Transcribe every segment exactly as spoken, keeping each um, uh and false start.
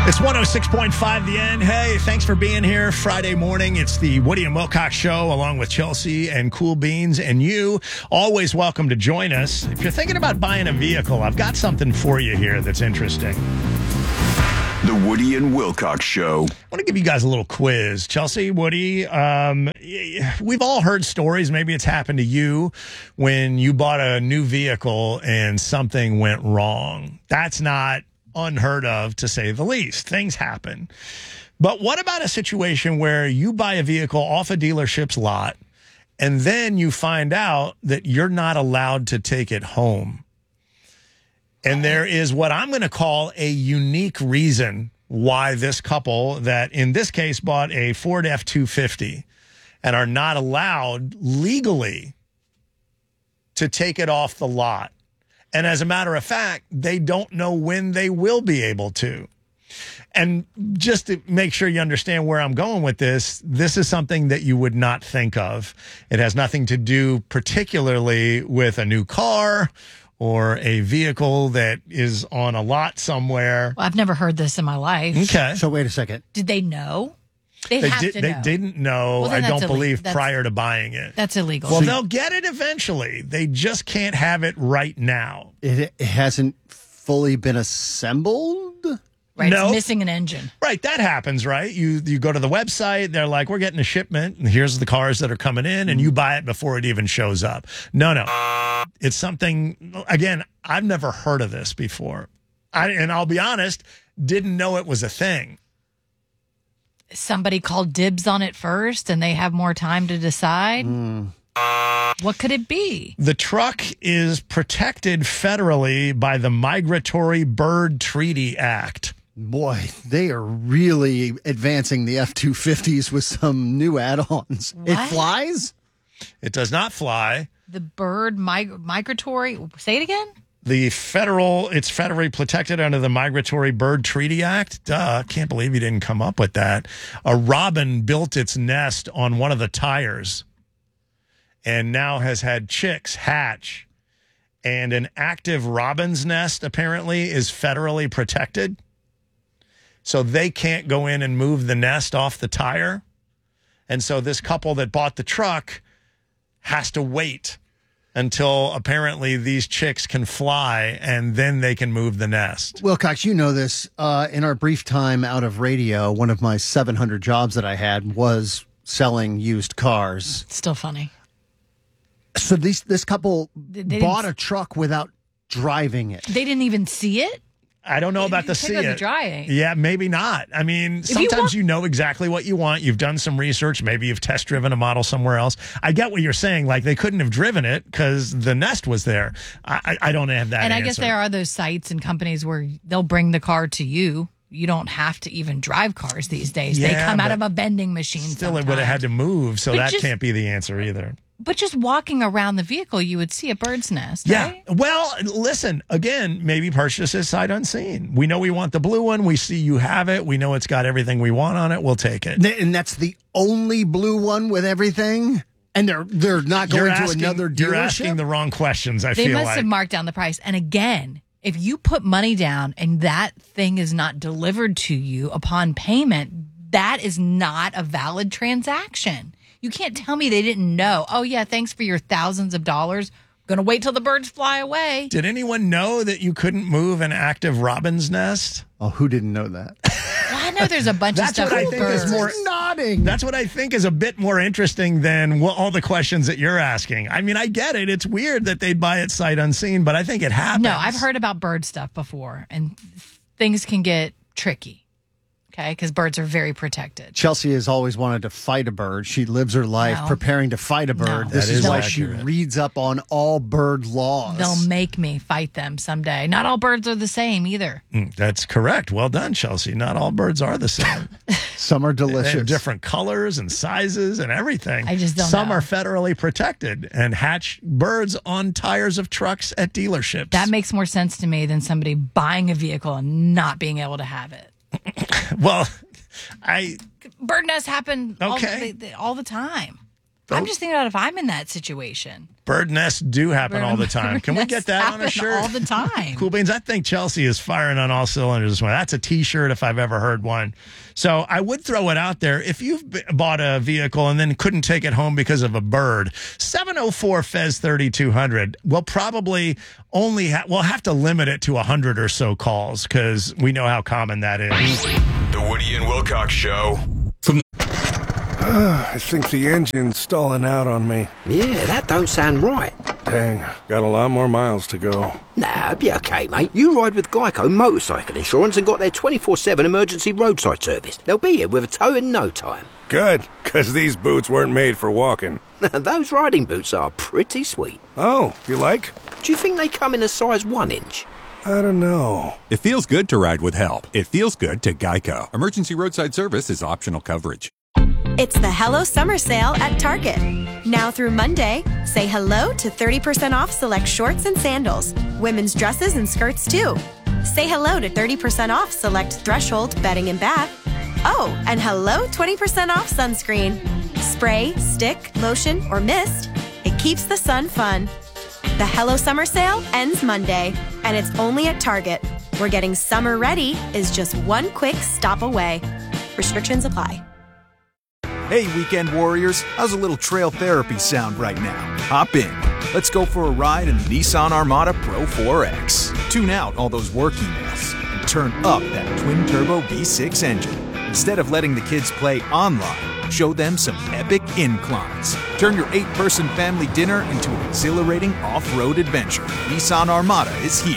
It's one oh six point five The End. Hey, thanks for being here. Friday morning, it's the Woody and Wilcox Show, along with Chelsea and Cool Beans and you. Always welcome to join us. If you're thinking about buying a vehicle, I've got something for you here that's interesting. The Woody and Wilcox Show. I want to give you guys a little quiz. Chelsea, Woody, um, we've all heard stories. Maybe it's happened to you when you bought a new vehicle and something went wrong. That's not unheard of, to say the least. Things happen. But what about a situation where you buy a vehicle off a dealership's lot and then you find out that you're not allowed to take it home? And there is what I'm going to call a unique reason why this couple that in this case bought a Ford F two fifty and are not allowed legally to take it off the lot. And as a matter of fact, they don't know when they will be able to. And just to make sure you understand where I'm going with this, this is something that you would not think of. It has nothing to do particularly with a new car or a vehicle that is on a lot somewhere. Well, I've never heard this in my life. Okay. So wait a second. Did they know? They, They, have did, to they know. didn't know, Well, I then don't that's illegal. believe, That's- prior to buying it. That's illegal. Well, they'll get it eventually. They just can't have it right now. It, it hasn't fully been assembled? right, no. it's missing an engine. Right, that happens, right? You you go to the website, they're like, we're getting a shipment, and here's the cars that are coming in, and you buy it before it even shows up. No, no. It's something, again, I've never heard of this before. I, and I'll be honest, didn't know it was a thing. Somebody called dibs on it first, and they have more time to decide. Hmm. What could it be? The truck is protected federally by the Migratory Bird Treaty Act. Boy, they are really advancing the F two fifties with some new add-ons. It What? flies? It does not fly. The bird mig- migratory. Say it again. The federal, it's federally protected under the Migratory Bird Treaty Act. Duh, can't believe you didn't come up with that. A robin built its nest on one of the tires and now has had chicks hatch. And an active robin's nest apparently is federally protected. So they can't go in and move the nest off the tire. And so this couple that bought the truck has to wait until apparently these chicks can fly and then they can move the nest. Wilcox, you know this. Uh, in our brief time out of radio, one of my seven hundred jobs that I had was selling used cars. Still funny. So these this couple They- they bought didn't- a truck without driving it. They didn't even see it. I don't know about the You see pick up the it. drying. Yeah, maybe not. I mean, you sometimes want- you know exactly what you want. You've done some research. Maybe you've test driven a model somewhere else. I get what you're saying. Like they couldn't have driven it because the nest was there. I, I, I don't have that And I answer. guess there are those sites and companies where they'll bring the car to you. You don't have to even drive cars these days. they Yeah, come out but of a vending machine. Still, it would have had to move, so But that just- can't be the answer either. But just walking around the vehicle, you would see a bird's nest. Yeah. Right? Well, listen, again, maybe purchase it sight unseen. We know we want the blue one. We see you have it. We know it's got everything we want on it. We'll take it. And that's the only blue one with everything? And they're they're not going You're to asking, another you're dealership? asking the wrong questions, I They feel must like. have marked down the price. And again, if you put money down and that thing is not delivered to you upon payment, that is not a valid transaction. You can't tell me they didn't know. Oh, yeah, thanks for your thousands of dollars. Going to wait till the birds fly away. Did anyone know that you couldn't move an active robin's nest? Oh, who didn't know that? Well, I know there's a bunch That's of stuff what I with think birds. is more- nodding. That's what I think is a bit more interesting than what, all the questions that you're asking. I mean, I get it. It's weird that they'd buy it sight unseen, but I think it happens. No, I've heard about bird stuff before, and things can get tricky. Okay, because birds are very protected. Chelsea has always wanted to fight a bird. She lives her life No. preparing to fight a bird. No. This That is is why accurate. she reads up on all bird laws. They'll make me fight them someday. Not all birds are the same either. Mm, That's correct. Well done, Chelsea. Not all birds are the same. Some are They delicious. have different colors and sizes and everything. I just don't Some know. are federally protected and hatch birds on tires of trucks at dealerships. That makes more sense to me than somebody buying a vehicle and not being able to have it. well, I Bird nests happen all, Okay. the, the- all the time. I'm just thinking about if I'm in that situation. Bird nests do happen all the time. Can we get that on a shirt? All the time. Cool Beans. I think Chelsea is firing on all cylinders this one. That's a T-shirt if I've ever heard one. So I would throw it out there. If you've b- bought a vehicle and then couldn't take it home because of a bird, seven oh four F E Z thirty-two hundred will probably only ha- we'll have to limit it to one hundred or so calls because we know how common that is. The Woody and Wilcox Show. I think the engine's stalling out on me. Yeah, that don't sound right. Dang, got a lot more miles to go. Nah, it'll be okay, mate. You ride with Geico Motorcycle Insurance and got their twenty-four seven emergency roadside service. They'll be here with a tow in no time. Good, because these boots weren't made for walking. Those riding boots are pretty sweet. Oh, you like? Do you think they come in a size one inch? I don't know. It feels good to ride with help. It feels good to Geico. Emergency roadside service is optional coverage. It's the Hello Summer Sale at Target. Now through Monday, say hello to thirty percent off select shorts and sandals. Women's dresses and skirts, too. Say hello to thirty percent off select Threshold bedding and bath. Oh, and hello twenty percent off sunscreen. Spray, stick, lotion, or mist. It keeps the sun fun. The Hello Summer Sale ends Monday, and it's only at Target, where getting summer ready is just one quick stop away. Restrictions apply. Hey, weekend warriors, how's a little trail therapy sound right now? Hop in. Let's go for a ride in the Nissan Armada Pro four X. Tune out all those work emails and turn up that twin-turbo V six engine. Instead of letting the kids play online, show them some epic inclines. Turn your eight-person family dinner into an exhilarating off-road adventure. Nissan Armada is here.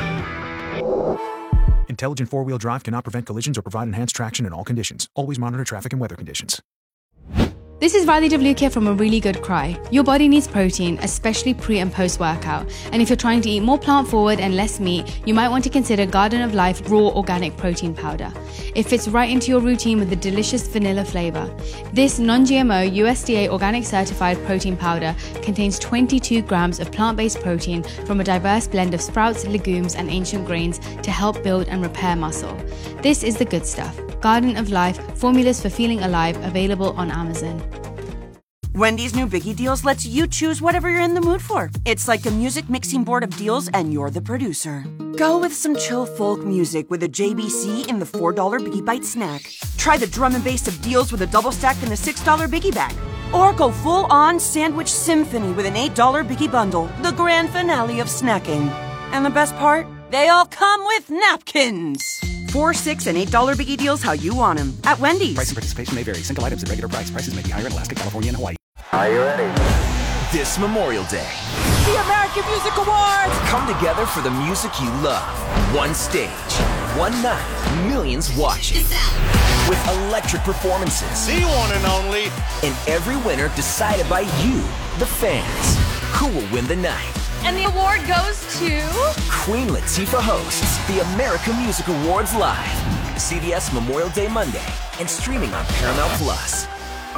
Intelligent four-wheel drive cannot prevent collisions or provide enhanced traction in all conditions. Always monitor traffic and weather conditions. This is Riley Devlukia from A Really Good Cry. Your body needs protein, especially pre and post workout. And if you're trying to eat more plant forward and less meat, you might want to consider Garden of Life Raw Organic Protein Powder. It fits right into your routine with a delicious vanilla flavor. This non-G M O U S D A organic certified protein powder contains twenty-two grams of plant-based protein from a diverse blend of sprouts, legumes, and ancient grains to help build and repair muscle. This is the good stuff. Garden of Life, formulas for feeling alive, available on Amazon. Wendy's new Biggie Deals lets you choose whatever you're in the mood for. It's like a music mixing board of deals, and you're the producer. Go with some chill folk music with a J B C in the four dollar Biggie Bite snack. Try the drum and bass of deals with a double stack in the six dollar Biggie Bag. Or go full-on sandwich symphony with an eight dollar Biggie Bundle, the grand finale of snacking. And the best part? They all come with napkins. Four, six, and eight dollar Biggie Deals how you want them at Wendy's. Price and participation may vary. Single items at regular price. Prices may be higher in Alaska, California, and Hawaii. Are you ready? This Memorial Day, the American Music Awards come together for the music you love. One stage, one night, millions watching. With electric performances. The one and only. And every winner decided by you, the fans. Who will win the night? And the award goes to... Queen Latifah hosts the American Music Awards live. C B S Memorial Day Monday and streaming on Paramount Plus.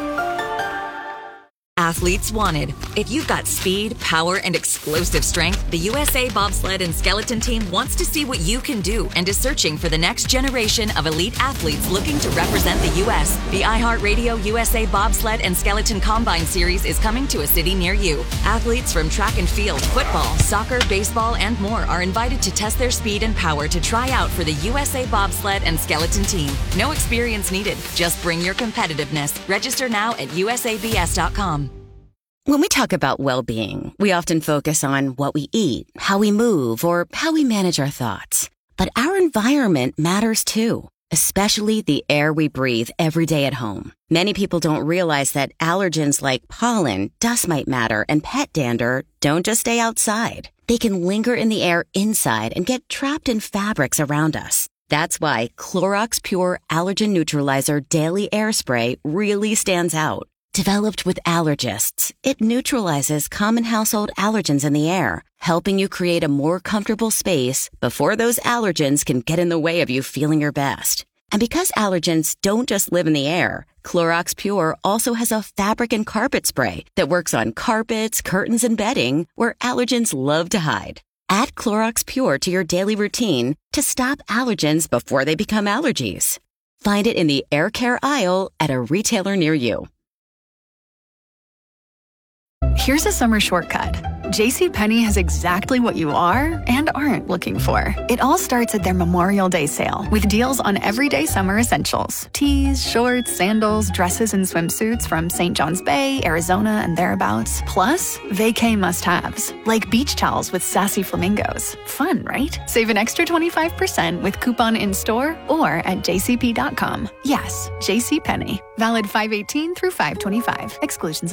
Athletes wanted. If you've got speed, power, and explosive strength, the U S A Bobsled and Skeleton Team wants to see what you can do and is searching for the next generation of elite athletes looking to represent the U S The iHeartRadio U S A Bobsled and Skeleton Combine Series is coming to a city near you. Athletes from track and field, football, soccer, baseball, and more are invited to test their speed and power to try out for the U S A Bobsled and Skeleton Team. No experience needed. Just bring your competitiveness. Register now at U S A B S dot com. When we talk about well-being, we often focus on what we eat, how we move, or how we manage our thoughts. But our environment matters too, especially the air we breathe every day at home. Many people don't realize that allergens like pollen, dust mite matter, and pet dander don't just stay outside. They can linger in the air inside and get trapped in fabrics around us. That's why Clorox Pure Allergen Neutralizer Daily Air Spray really stands out. Developed with allergists, it neutralizes common household allergens in the air, helping you create a more comfortable space before those allergens can get in the way of you feeling your best. And because allergens don't just live in the air, Clorox Pure also has a fabric and carpet spray that works on carpets, curtains, and bedding where allergens love to hide. Add Clorox Pure to your daily routine to stop allergens before they become allergies. Find it in the air care aisle at a retailer near you. Here's a summer shortcut. JCPenney has exactly what you are and aren't looking for. It all starts at their Memorial Day sale with deals on everyday summer essentials. Tees, shorts, sandals, dresses, and swimsuits from Saint John's Bay, Arizona, and thereabouts. Plus, vacay must-haves, like beach towels with sassy flamingos. Fun, right? Save an extra twenty-five percent with coupon in-store or at j c p dot com. Yes, JCPenney. Valid five eighteen through five twenty-five. Exclusions